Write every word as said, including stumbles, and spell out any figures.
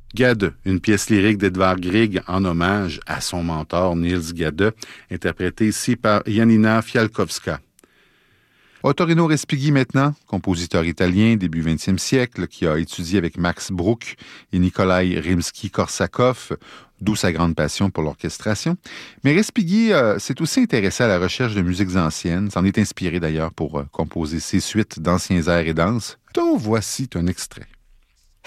Gade, une pièce lyrique d'Edvard Grieg en hommage à son mentor Niels Gade, interprétée ici par Janina Fialkowska. Ottorino Respighi maintenant, compositeur italien début vingtième siècle, qui a étudié avec Max Bruch et Nikolai Rimsky-Korsakov, d'où sa grande passion pour l'orchestration. Mais Respighi euh, s'est aussi intéressé à la recherche de musiques anciennes, s'en est inspiré d'ailleurs pour euh, composer ses suites d'anciens airs et danses, dont voici un extrait.